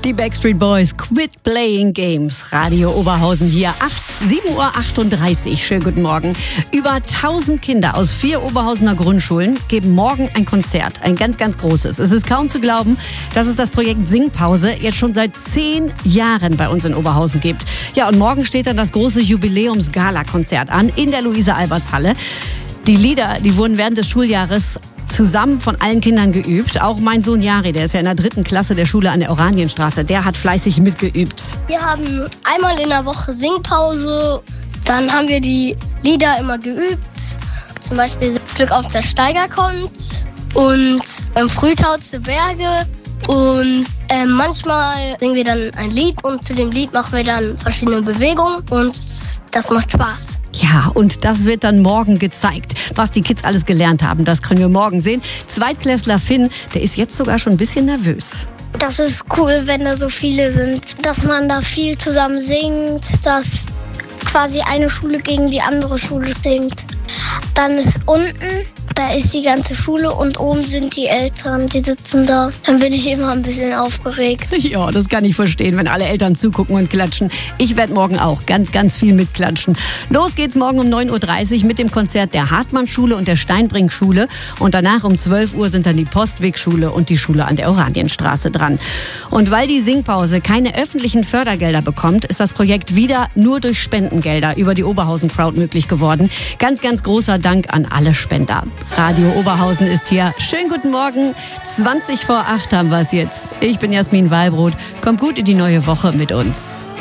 Die Backstreet Boys, Quit Playing Games. Radio Oberhausen hier, 7:38 Uhr. Schönen guten Morgen. Über 1000 Kinder aus 4 Oberhausener Grundschulen geben morgen ein Konzert. Ein ganz, ganz großes. Es ist kaum zu glauben, dass es das Projekt Singpause jetzt schon seit 10 Jahren bei uns in Oberhausen gibt. Ja, und morgen steht dann das große Jubiläums-Gala-Konzert an in der Luise-Alberts-Halle. Die Lieder, die wurden während des Schuljahres zusammen von allen Kindern geübt. Auch mein Sohn Jari, der ist ja in der 3. Klasse der Schule an der Oranienstraße, der hat fleißig mitgeübt. Wir haben einmal in der Woche Singpause, dann haben wir die Lieder immer geübt. Zum Beispiel Glück auf der Steiger kommt und Frühtau zu Berge. Und manchmal singen wir dann ein Lied und zu dem Lied machen wir dann verschiedene Bewegungen und das macht Spaß. Ja, und das wird dann morgen gezeigt. Was die Kids alles gelernt haben, das können wir morgen sehen. Zweitklässler Finn, der ist jetzt sogar schon ein bisschen nervös. Das ist cool, wenn da so viele sind, dass man da viel zusammen singt, dass quasi eine Schule gegen die andere Schule singt. Dann ist unten, da ist die ganze Schule und oben sind die Eltern, die sitzen da. Dann bin ich immer ein bisschen aufgeregt. Ja, das kann ich verstehen, wenn alle Eltern zugucken und klatschen. Ich werde morgen auch ganz, ganz viel mitklatschen. Los geht's morgen um 9:30 Uhr mit dem Konzert der Hartmann-Schule und der Steinbrink-Schule. Und danach um 12 Uhr sind dann die Postweg-Schule und die Schule an der Oranienstraße dran. Und weil die Singpause keine öffentlichen Fördergelder bekommt, ist das Projekt wieder nur durch Spendengelder über die Oberhausen Crowd möglich geworden. Ganz, ganz großer Dank an alle Spender. Radio Oberhausen ist hier. Schönen guten Morgen. 20 vor 8 haben wir es jetzt. Ich bin Jasmin Wallbrot. Kommt gut in die neue Woche mit uns.